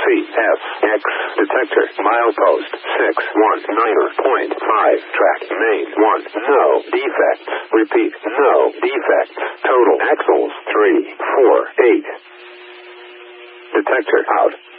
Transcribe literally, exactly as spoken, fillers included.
F, X, detector, milepost, six one nine point five, track, main, one, no, defects, repeat, no, defects, total, axles, three, four, eight, detector, out.